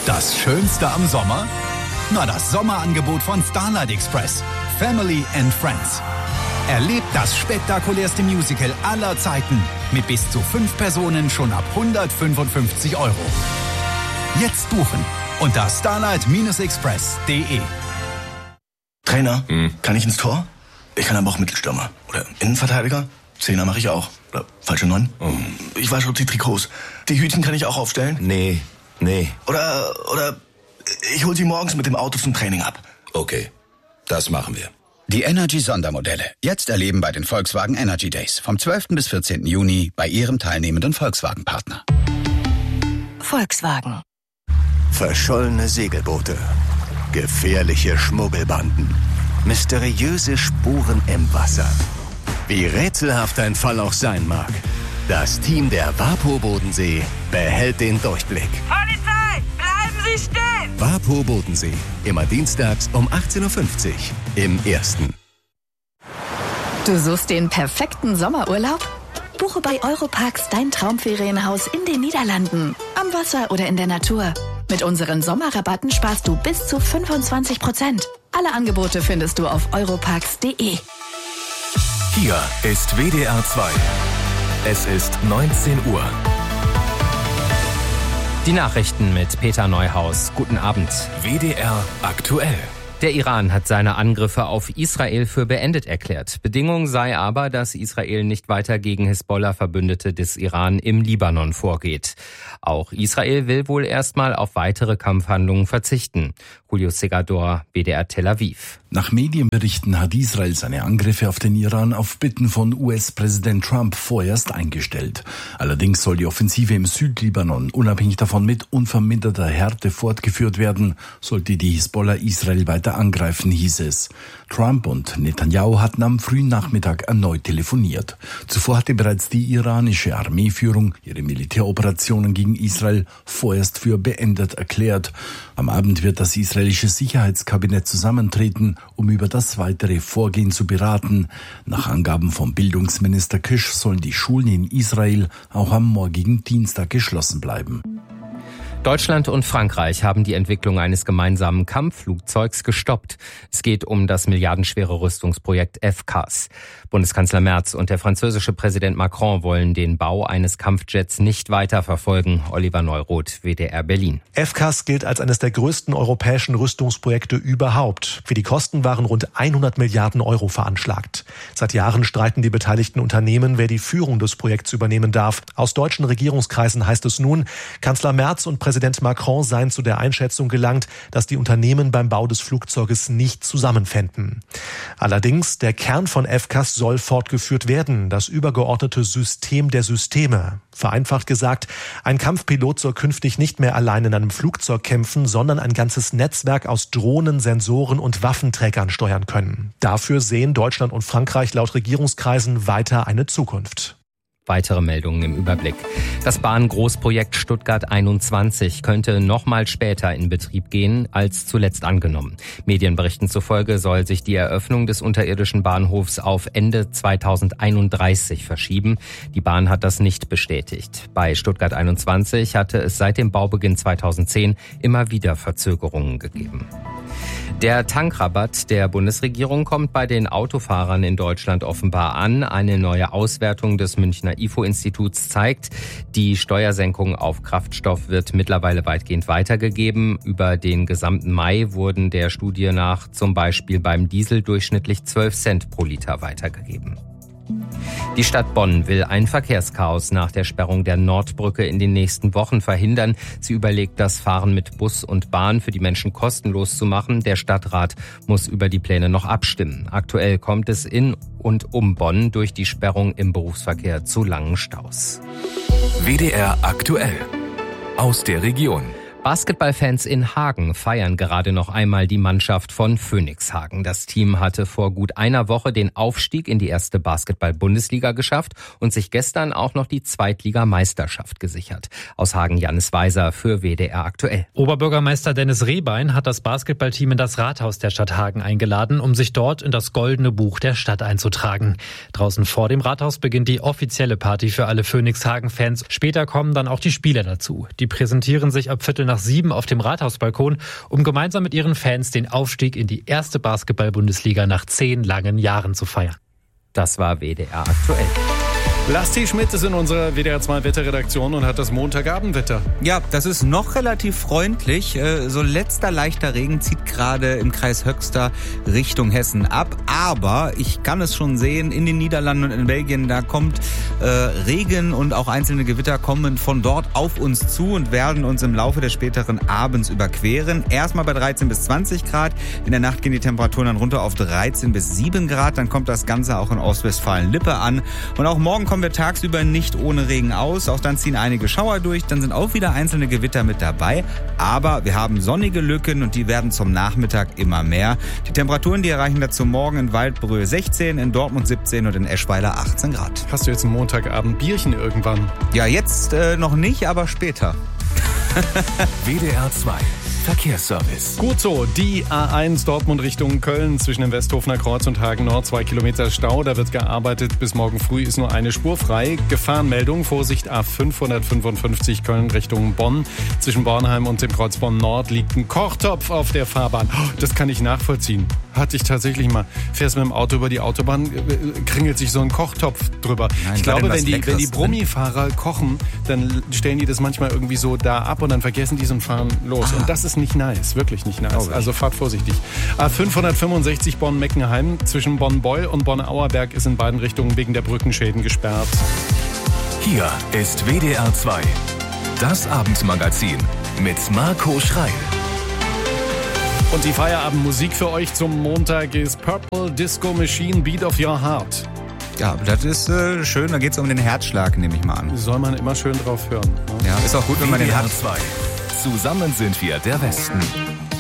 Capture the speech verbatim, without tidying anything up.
Das Schönste am Sommer? Na, das Sommerangebot von Starlight Express. Family and Friends. Erlebt das spektakulärste Musical aller Zeiten mit bis zu fünf Personen schon ab hundertfünfundfünfzig Euro. Jetzt buchen unter starlight express punkt de. Trainer, hm. kann ich ins Tor? Ich kann aber auch Mittelstürmer. Oder Innenverteidiger? Zehner mache ich auch. Oder falsche Neun? Oh. Ich wasche die Trikots. Die Hütchen kann ich auch aufstellen? Nee, nee. Oder, oder ich hol sie morgens mit dem Auto zum Training ab. Okay, das machen wir. Die Energy-Sondermodelle. Jetzt erleben bei den Volkswagen Energy Days. Vom zwölften bis vierzehnten Juni bei Ihrem teilnehmenden Volkswagen-Partner. Volkswagen. Verschollene Segelboote. Gefährliche Schmuggelbanden. Mysteriöse Spuren im Wasser. Wie rätselhaft ein Fall auch sein mag. Das Team der WaPo Bodensee behält den Durchblick. Polizei! Bleiben Sie stehen! WaPo Bodensee. Immer dienstags um achtzehn Uhr fünfzig. Im Ersten. Du suchst den perfekten Sommerurlaub? Buche bei Europarks dein Traumferienhaus in den Niederlanden. Am Wasser oder in der Natur. Mit unseren Sommerrabatten sparst du bis zu fünfundzwanzig Prozent. Alle Angebote findest du auf europarks punkt de. Hier ist W D R zwei. Es ist neunzehn Uhr. Die Nachrichten mit Peter Neuhaus. Guten Abend. W D R aktuell. Der Iran hat seine Angriffe auf Israel für beendet erklärt. Bedingung sei aber, dass Israel nicht weiter gegen Hisbollah-Verbündete des Iran im Libanon vorgeht. Auch Israel will wohl erstmal auf weitere Kampfhandlungen verzichten. Julio Segador, W D R Tel Aviv. Nach Medienberichten hat Israel seine Angriffe auf den Iran auf Bitten von U S-Präsident Trump vorerst eingestellt. Allerdings soll die Offensive im Südlibanon unabhängig davon mit unverminderter Härte fortgeführt werden, sollte die Hisbollah Israel weiter angreifen, hieß es. Trump und Netanyahu hatten am frühen Nachmittag erneut telefoniert. Zuvor hatte bereits die iranische Armeeführung ihre Militäroperationen gegen Israel vorerst für beendet erklärt. Am Abend wird das israelische Sicherheitskabinett zusammentreten, um über das weitere Vorgehen zu beraten. Nach Angaben vom Bildungsminister Kish sollen die Schulen in Israel auch am morgigen Dienstag geschlossen bleiben. Deutschland und Frankreich haben die Entwicklung eines gemeinsamen Kampfflugzeugs gestoppt. Es geht um das milliardenschwere Rüstungsprojekt F C A S. Bundeskanzler Merz und der französische Präsident Macron wollen den Bau eines Kampfjets nicht weiterverfolgen. Oliver Neuroth, W D R Berlin. F C A S gilt als eines der größten europäischen Rüstungsprojekte überhaupt. Für die Kosten waren rund hundert Milliarden Euro veranschlagt. Seit Jahren streiten die beteiligten Unternehmen, wer die Führung des Projekts übernehmen darf. Aus deutschen Regierungskreisen heißt es nun, Kanzler Merz und Präsident Präsident Macron seien zu der Einschätzung gelangt, dass die Unternehmen beim Bau des Flugzeuges nicht zusammenfänden. Allerdings, der Kern von F C A S soll fortgeführt werden, das übergeordnete System der Systeme. Vereinfacht gesagt, ein Kampfpilot soll künftig nicht mehr allein in einem Flugzeug kämpfen, sondern ein ganzes Netzwerk aus Drohnen, Sensoren und Waffenträgern steuern können. Dafür sehen Deutschland und Frankreich laut Regierungskreisen weiter eine Zukunft. Weitere Meldungen im Überblick. Das Bahngroßprojekt Stuttgart einundzwanzig könnte noch mal später in Betrieb gehen als zuletzt angenommen. Medienberichten zufolge soll sich die Eröffnung des unterirdischen Bahnhofs auf Ende zweitausendeinunddreißig verschieben. Die Bahn hat das nicht bestätigt. Bei Stuttgart einundzwanzig hatte es seit dem Baubeginn zweitausendzehn immer wieder Verzögerungen gegeben. Der Tankrabatt der Bundesregierung kommt bei den Autofahrern in Deutschland offenbar an. Eine neue Auswertung des Münchner I F O-Instituts zeigt, die Steuersenkung auf Kraftstoff wird mittlerweile weitgehend weitergegeben. Über den gesamten Mai wurden der Studie nach zum Beispiel beim Diesel durchschnittlich zwölf Cent pro Liter weitergegeben. Die Stadt Bonn will ein Verkehrschaos nach der Sperrung der Nordbrücke in den nächsten Wochen verhindern. Sie überlegt, das Fahren mit Bus und Bahn für die Menschen kostenlos zu machen. Der Stadtrat muss über die Pläne noch abstimmen. Aktuell kommt es in und um Bonn durch die Sperrung im Berufsverkehr zu langen Staus. W D R aktuell aus der Region. Basketballfans in Hagen feiern gerade noch einmal die Mannschaft von Phönix Hagen. Das Team hatte vor gut einer Woche den Aufstieg in die erste Basketball-Bundesliga geschafft und sich gestern auch noch die Zweitligameisterschaft gesichert. Aus Hagen Jannis Weiser für W D R aktuell. Oberbürgermeister Dennis Rehbein hat das Basketballteam in das Rathaus der Stadt Hagen eingeladen, um sich dort in das goldene Buch der Stadt einzutragen. Draußen vor dem Rathaus beginnt die offizielle Party für alle Phönix Hagen-Fans. Später kommen dann auch die Spieler dazu. Die präsentieren sich ab Viertel nach nach sieben auf dem Rathausbalkon, um gemeinsam mit ihren Fans den Aufstieg in die erste Basketball-Bundesliga nach zehn langen Jahren zu feiern. Das war W D R aktuell. Lasti Schmidt ist in unserer W D R zwei Wetterredaktion und hat das Montagabendwetter. Ja, das ist noch relativ freundlich. So letzter leichter Regen zieht gerade im Kreis Höxter Richtung Hessen ab. Aber ich kann es schon sehen, in den Niederlanden und in Belgien, da kommt äh, Regen und auch einzelne Gewitter kommen von dort auf uns zu und werden uns im Laufe des späteren Abends überqueren. Erstmal bei dreizehn bis zwanzig Grad. In der Nacht gehen die Temperaturen dann runter auf dreizehn bis sieben Grad. Dann kommt das Ganze auch in Ostwestfalen-Lippe an. Und auch morgen kommt kommen wir tagsüber nicht ohne Regen aus. Auch dann ziehen einige Schauer durch. Dann sind auch wieder einzelne Gewitter mit dabei. Aber wir haben sonnige Lücken und die werden zum Nachmittag immer mehr. Die Temperaturen, die erreichen dazu morgen in Waldbröl sechzehn, in Dortmund siebzehn und in Eschweiler achtzehn Grad. Hast du jetzt ein Montagabend Bierchen irgendwann? Ja, jetzt äh, noch nicht, aber später. W D R zwei Verkehrsservice. Gut so, die A eins Dortmund Richtung Köln zwischen dem Westhofener Kreuz und Hagen Nord, zwei Kilometer Stau. Da wird gearbeitet. Bis morgen früh ist nur eine Spur frei. Gefahrenmeldung, Vorsicht A fünfhundertfünfundfünfzig Köln Richtung Bonn. Zwischen Bornheim und dem Kreuz Bonn Nord liegt ein Kochtopf auf der Fahrbahn. Das kann ich nachvollziehen. Hatte ich tatsächlich mal. Fährst mit dem Auto über die Autobahn, kringelt sich so ein Kochtopf drüber. Nein, ich glaube, wenn die, wenn die Brummifahrer kochen, dann stellen die das manchmal irgendwie so da ab und dann vergessen die es und fahren los. Ah. Und das ist nicht nice, wirklich nicht nice. Also fahrt vorsichtig. A fünfhundertfünfundsechzig Bonn-Meckenheim zwischen Bonn-Beul und Bonn-Auerberg ist in beiden Richtungen wegen der Brückenschäden gesperrt. Hier ist W D R zwei, das Abendmagazin mit Marco Schreil. Und die Feierabendmusik für euch zum Montag ist Purple Disco Machine Beat of Your Heart. Ja, das ist äh, schön, da geht es um den Herzschlag, nehme ich mal an. Soll man immer schön drauf hören. Ne? Ja, ist auch gut, wenn man den hat. Zusammen sind wir der Westen.